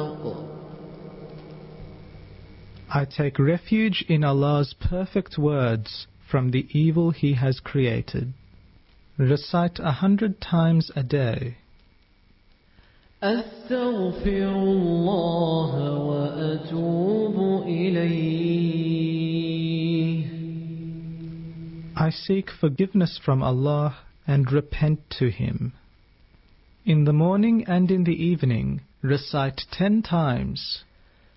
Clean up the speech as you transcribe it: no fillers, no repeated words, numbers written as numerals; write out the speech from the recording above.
الحق. I take refuge in Allah's perfect words from the evil He has created. Recite 100 times a day. أستغفر الله وأتوب إليه. I seek forgiveness from Allah and repent to Him. In the morning and in the evening, recite 10 times.